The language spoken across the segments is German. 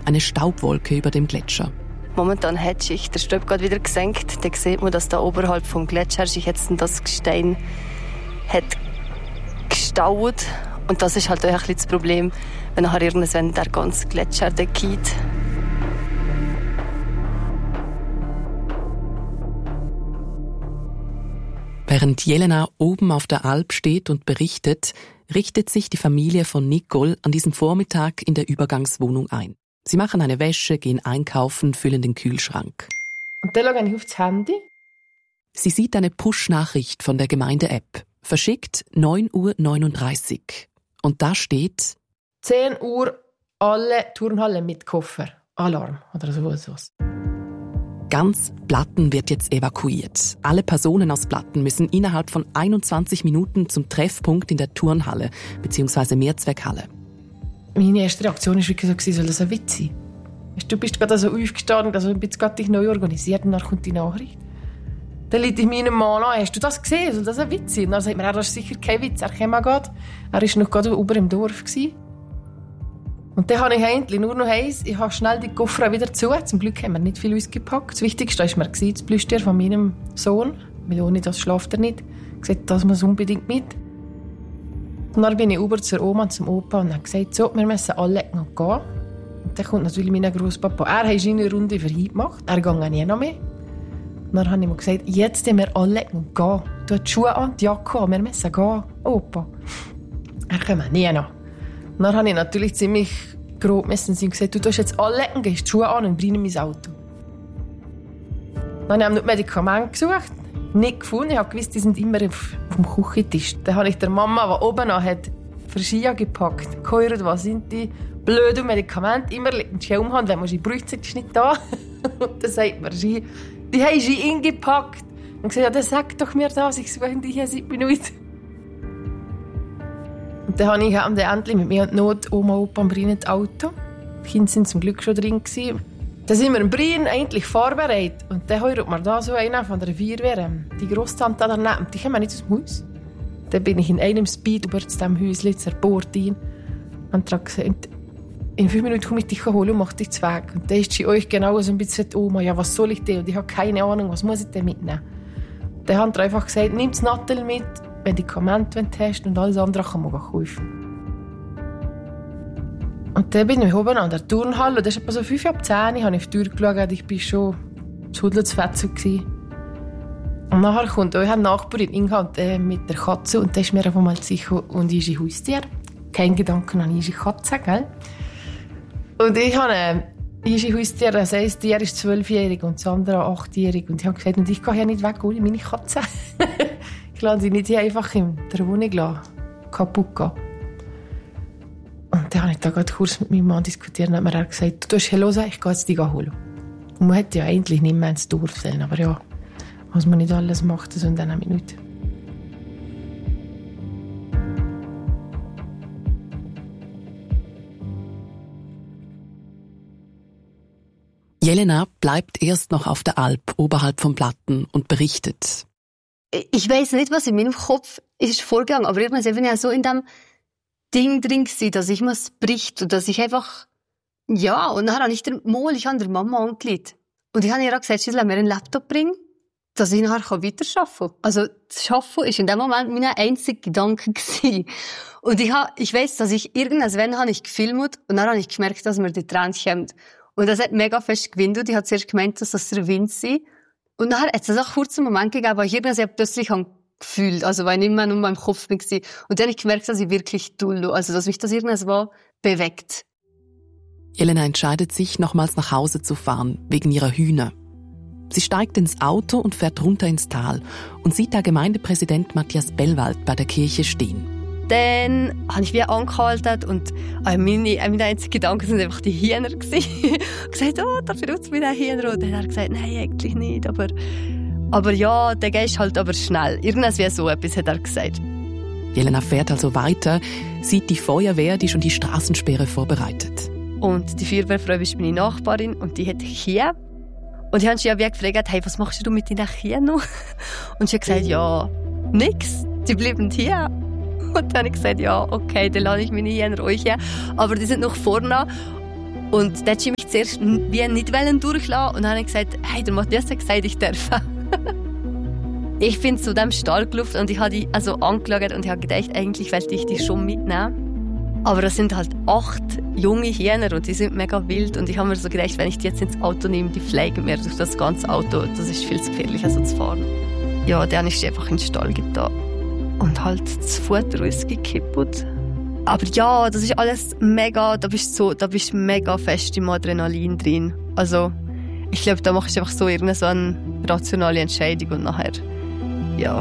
eine Staubwolke über dem Gletscher. Momentan hat sich der Staub gerade wieder gesenkt. Da sieht man, dass da oberhalb vom Gletscher sich jetzt das Gestein hat gestaut. Und das ist halt auch ein bisschen das Problem, wenn nachher irgendwann der ganze Gletscher geht. Während Jelena oben auf der Alp steht und berichtet, richtet sich die Familie von Nicole an diesem Vormittag in der Übergangswohnung ein. Sie machen eine Wäsche, gehen einkaufen, füllen den Kühlschrank. Und dann schaue ich aufs Handy. Sie sieht eine Push-Nachricht von der Gemeinde-App. Verschickt 9:39 Uhr. Und da steht: 10 Uhr, alle Turnhallen mit Koffer. Alarm oder sowas. Ganz Blatten wird jetzt evakuiert. Alle Personen aus Blatten müssen innerhalb von 21 Minuten zum Treffpunkt in der Turnhalle bzw. Mehrzweckhalle. Meine erste Reaktion war wirklich so, soll das ein Witz sein? Du bist gerade so aufgestanden, also ich bin gerade dich neu organisiert und dann kommt die Nachricht. Dann liegt ich meinem Mann an, hast du das gesehen? Soll das ein Witz sein? Und dann sagt mir, das ist sicher kein Witz, er käme gerade. Er war noch gerade oben im Dorf. Und dann habe ich eigentlich nur noch eins, ich habe schnell die Koffer wieder zu. Zum Glück haben wir nicht viel ausgepackt. Das Wichtigste war mir das Plüschtier von meinem Sohn, weil ohne das schläft er nicht. Ich habe gesagt, das muss unbedingt mit. Und dann bin ich über zur Oma und zum Opa und habe gesagt, so, wir müssen alle gehen. Und dann kommt natürlich mein Grosspapa. Er hat seine Runde für ihn gemacht, er geht nie noch mehr. Und dann habe ich mir gesagt, jetzt müssen wir alle gehen. Du hast die Schuhe an, die Jacke an, wir müssen gehen, Opa. Er kommt nie noch. Und dann habe ich natürlich ziemlich grob müssen und gesagt, du tust jetzt alle gehen, gehst die Schuhe an und bring mein Auto. Dann habe ich noch Medikamente gesucht, nicht gefunden. Ich habe gewusst, die sind immer auf dem Küchentisch. Dann habe ich der Mama, die oben noch hat, für Ski gepackt. Gehört, was sind die blöden Medikamente? Immer liegt ein Ski umhand, wenn man sie braucht, ist nicht da. Und dann sagt man, die haben Ski ingepackt. Und gesagt, ja, dann sag doch mir das, ich suche die hier seit Minuten. Und dann habe ich endlich mit mir und Not Oma, Opa und Brien das Auto. Die Kinder waren zum Glück schon drin. Dann sind wir in Brien eigentlich vorbereitet. Und dann hört man da so einen von der Feuerwehr, die Grosstante daneben, die kommen nicht aus dem Haus. Dann bin ich in einem Speed über zu diesem Häuschen zerbohrt rein. Und habe gesagt, in 5 Minuten komme ich dich holen und mache dich zu Weg. Und dann ist sie euch genau so ein bisschen Oma, ja, was soll ich denn? Und ich habe keine Ahnung, was muss ich denn mitnehmen? Dann haben sie einfach gesagt, nimm das Nattel mit, Medikamente, wenn du hast, und alles andere kann man kaufen. Und dann bin ich oben an der Turnhalle, und das ist etwa so 9:55, habe ich auf die Tür geschaut, ich war schon zu Hudel-zu-Fetzel. Und nachher kommt auch eine Nachbarin mit der Katze, und dann ist mir einfach mal sicher, und ist ein Haustier. Kein Gedanke an eine Katze, gell? Und ich habe ein Haustier, das heisst, die ist 12-jährig und das andere 8-jährig. Und ich habe gesagt, und ich gehe ja nicht weg ohne meine Katze. Ich lasse sie nicht hier einfach in der Wohnung kaputt gehen. Und dann habe ich da gerade kurz mit meinem Mann diskutiert und hat mir gesagt, du darfst hören, ich gehe jetzt die holen. Und man hätte ja eigentlich nicht mehr ins Dorf sollen, aber ja, was man nicht alles macht, so in diesen Minuten. Jelena bleibt erst noch auf der Alp oberhalb von Blatten und berichtet. Ich weiss nicht, was in meinem Kopf ist vorgegangen, aber irgendwann bin ich ja so in dem Ding drin gewesen, dass ich was bricht und dass ich einfach, ja, und dann habe ich der Mama angelegt. Und ich habe ihr auch gesagt, sie soll mir einen Laptop bringen, dass ich nachher weiterarbeiten kann. Also das Arbeiten war in dem Moment mein einziger Gedanke gewesen. Und ich weiss, dass ich irgendwann habe ich gefilmt und dann habe ich gemerkt, dass mir die Tränen kommen. Und das hat mega fest gewindet. Ich habe zuerst gemeint, dass das der Wind sei. Und dann hat es auch kurz einen Moment gegeben, wo ich irgendwann plötzlich gefühlt, also weil ich nicht mehr nur in meinem Kopf war. Und dann habe ich gemerkt, dass ich wirklich doll, also dass mich das irgendwas bewegt. Jelena entscheidet sich, nochmals nach Hause zu fahren, wegen ihrer Hühner. Sie steigt ins Auto und fährt runter ins Tal und sieht da Gemeindepräsident Matthias Bellwald bei der Kirche stehen. Dann habe ich wieder angehalten und meine einzigen Gedanken waren einfach die Hühner. Ich habe gesagt, oh, da benutzt mich der Hühner. Und dann hat er gesagt, nein, eigentlich nicht. Aber ja, dann gehst halt aber schnell. Irgendwas wie so etwas hat er gesagt. Jelena fährt also weiter, sieht die Feuerwehr, die schon die Straßensperre vorbereitet. Und die Feuerwehrfrau ist meine Nachbarin und die hat Kühe. Und ich habe sie ja wie gefragt, hey, was machst du mit deinen Kühen noch? Und sie hat gesagt, ja, nix, die bleiben hier. Und dann habe ich gesagt, ja, okay, dann lasse ich meine Hühner euch her. Aber die sind noch vorne. Und der hat mich zuerst wie nicht durchlassen und dann habe ich gesagt, hey, der Matthias hat gesagt, ich darf. Ich bin zu dem Stall gelaufen und ich habe die angeschaut und ich habe gedacht, eigentlich wollte ich die schon mitnehmen. Aber das sind halt 8 junge Hühner und die sind mega wild. Und ich habe mir so gedacht, wenn ich die jetzt ins Auto nehme, die fliegen mir durch das ganze Auto. Das ist viel zu gefährlich, zu fahren. Ja, dann ist die einfach in den Stall getan. Und halt das Futter ist gekippt. Aber ja, das ist alles mega, da bist du mega fest im Adrenalin drin. Also, ich glaube, da machst du einfach so eine rationale Entscheidung und nachher, ja.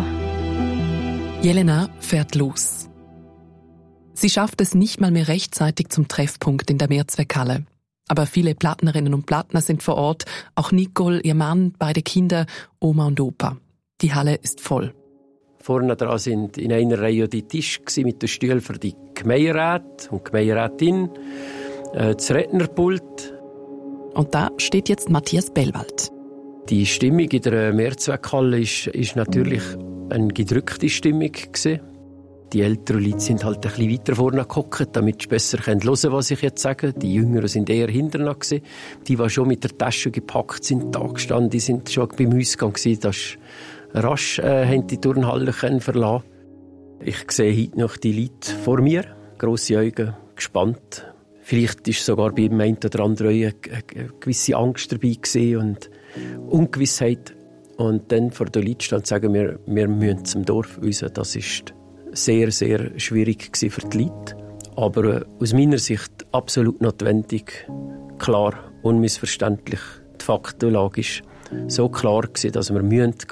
Jelena fährt los. Sie schafft es nicht mal mehr rechtzeitig zum Treffpunkt in der Mehrzweckhalle. Aber viele Plattnerinnen und Plattner sind vor Ort, auch Nicole, ihr Mann, beide Kinder, Oma und Opa. Die Halle ist voll. Vorne dran sind in einer Reihe die Tische mit den Stühlen für die Gemeinderäte und Gemeinderätin, das Rednerpult. Und da steht jetzt Matthias Bellwald. Die Stimmung in der Mehrzweckhalle ist natürlich eine gedrückte Stimmung gewesen. Die älteren Leute sind halt ein bisschen weiter vorne gehockt, damit sie besser hören können, was ich jetzt sage. Die Jüngeren sind eher hinterher gewesen. Die schon mit der Tasche gepackt sind, da gestanden, die sind schon beim Ausgang gewesen. Das rasch haben die Turnhalle verlassen. Ich sehe heute noch die Leute vor mir, grosse Augen, gespannt. Vielleicht ist sogar bei dem einen oder anderen eine gewisse Angst dabei gewesen und Ungewissheit. Und dann vor den Leuten stehen und sagen, wir müssen zum Dorf raus. Das ist sehr, sehr schwierig für die Leute. Aber aus meiner Sicht absolut notwendig, klar, unmissverständlich. Die Faktenlage ist so klar gewesen, dass wir gehen müssen.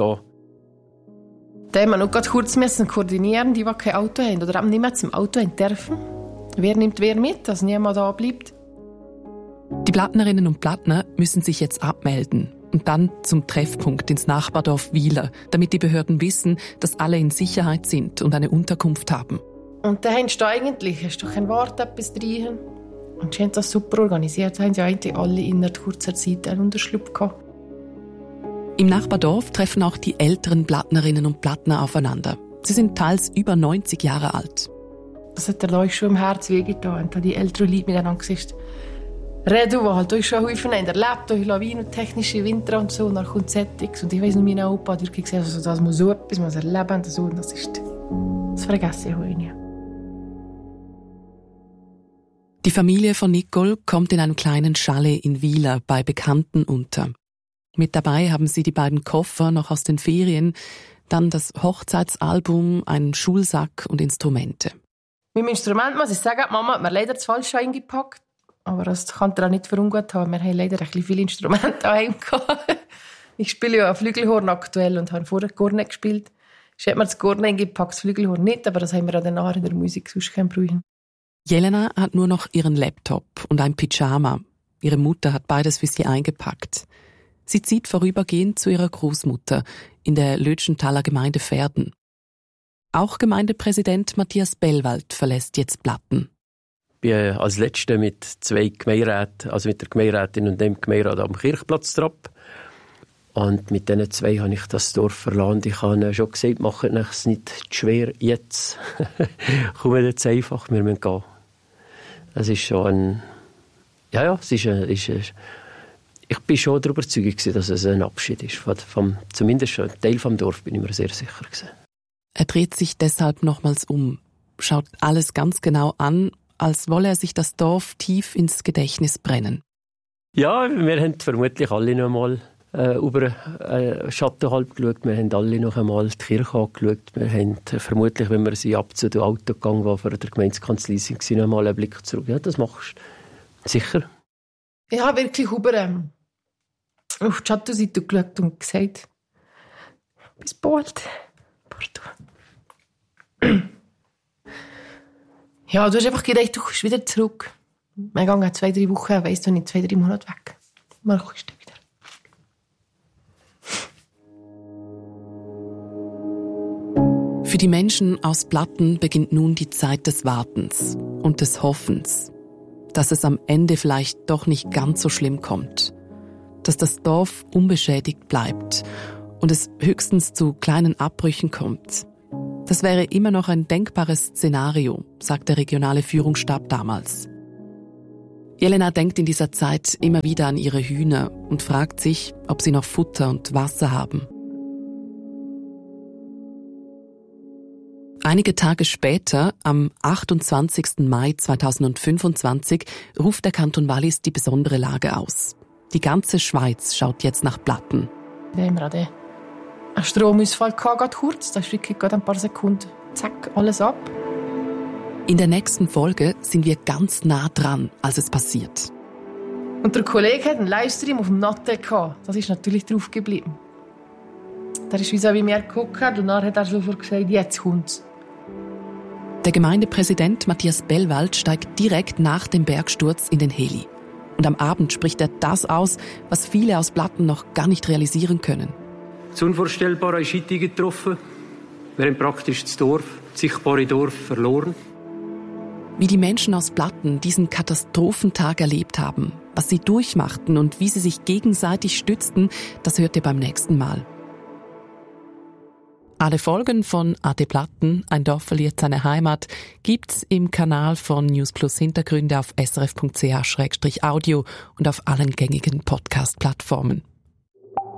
Da haben wir noch ganz kurz koordinieren, die kein Auto haben oder eben nicht mehr zum Auto dürfen. Wer nimmt wer mit, dass niemand da bleibt? Die Plattnerinnen und Plattner müssen sich jetzt abmelden und dann zum Treffpunkt ins Nachbardorf Wieler, damit die Behörden wissen, dass alle in Sicherheit sind und eine Unterkunft haben. Und dann hast du doch kein Wort etwas drin. Und sie haben das super organisiert, haben ja eigentlich alle innerhalb kurzer Zeit einen Unterschlupf gehabt. Im Nachbardorf treffen auch die älteren Plattnerinnen und Plattner aufeinander. Sie sind teils über 90 Jahre alt. Das hat der Leute schon im Herz wehgetan, und die älteren Leute miteinander gesehen. Reden, die halt euch schon häufig erlebt, durch lawinentechnische Winter und so, und dann kommt Settings. Und ich weiss noch, mein Opa hat wirklich gesagt, also, das muss so etwas, man erleben und so, und das vergesse ich heute nicht. Die Familie von Nicole kommt in einem kleinen Chalet in Wieler bei Bekannten unter. Mit dabei haben sie die beiden Koffer noch aus den Ferien, dann das Hochzeitsalbum, einen Schulsack und Instrumente. Mit dem Instrument muss ich sagen, Mama hat mir leider das Falsche eingepackt. Aber das kann er auch nicht für ungut haben. Wir haben leider ein bisschen viele Instrumente daheim gehabt. Ich spiele ja Flügelhorn aktuell und habe vorher Kornet gespielt. Ich habe mir das Kornet eingepackt, das Flügelhorn nicht, aber das haben wir auch danach in der Musik sonst keinen brauchen. Jelena hat nur noch ihren Laptop und ein Pyjama. Ihre Mutter hat beides für sie eingepackt. Sie zieht vorübergehend zu ihrer Großmutter in der Lötschenthaler Gemeinde Verden. Auch Gemeindepräsident Matthias Bellwald verlässt jetzt Platten. Ich bin als Letzter mit 2 Gemeinderäten, also mit der Gemeinderätin und dem Gemeinderat am Kirchplatz Trapp. Und mit diesen 2 habe ich das Dorf verlassen. Ich habe schon gesagt, macht es nicht zu schwer jetzt. Kommt jetzt einfach, wir müssen gehen. Es ist schon ein... Ja, es ist ich bin schon darüber überzeugt, dass es ein Abschied ist. Zumindest ein Teil des Dorf bin ich mir sehr sicher gewesen. Er dreht sich deshalb nochmals um, schaut alles ganz genau an, als wolle er sich das Dorf tief ins Gedächtnis brennen. Ja, wir haben vermutlich alle noch einmal über Schattenhalb geschaut. Wir haben alle noch einmal die Kirche angeschaut. Wir haben vermutlich, wenn wir sie ab zu dem Auto gegangen waren, vor der Gemeindekanzlei sind, noch einmal einen Blick zurück. Ja, das machst du. Sicher. Ich habe wirklich auf die Schattenseite geschaut und gesagt, bis bald. Ja, du hast einfach gedacht, du kommst wieder zurück. Wir gehen 2-3 Wochen, weißt du nicht, 2-3 Monate weg. Mal kommst du wieder. Für die Menschen aus Platten beginnt nun die Zeit des Wartens und des Hoffens, dass es am Ende vielleicht doch nicht ganz so schlimm kommt, dass das Dorf unbeschädigt bleibt und es höchstens zu kleinen Abbrüchen kommt. Das wäre immer noch ein denkbares Szenario, sagt der regionale Führungsstab damals. Jelena denkt in dieser Zeit immer wieder an ihre Hühner und fragt sich, ob sie noch Futter und Wasser haben. Einige Tage später, am 28. Mai 2025, ruft der Kanton Wallis die besondere Lage aus. Die ganze Schweiz schaut jetzt nach Platten. Da haben wir einen Stromausfall gehabt, kurz. Da ist wirklich gerade ein paar Sekunden. Zack, alles ab. In der nächsten Folge sind wir ganz nah dran, als es passiert. Und der Kollege hat einen Livestream auf dem Nattel gehabt. Das ist natürlich drauf geblieben. Der ist wie so wie mir geguckt und dann hat er sofort gesagt, jetzt kommt's. Der Gemeindepräsident Matthias Bellwald steigt direkt nach dem Bergsturz in den Heli. Und am Abend spricht er das aus, was viele aus Platten noch gar nicht realisieren können. Das Unvorstellbare ist heute getroffen. Wir haben praktisch das sichtbare Dorf verloren. Wie die Menschen aus Platten diesen Katastrophentag erlebt haben, was sie durchmachten und wie sie sich gegenseitig stützten, das hört ihr beim nächsten Mal. Alle Folgen von AT Platten, ein Dorf verliert seine Heimat, gibt's im Kanal von News Plus Hintergründe auf srf.ch/audio und auf allen gängigen Podcast-Plattformen.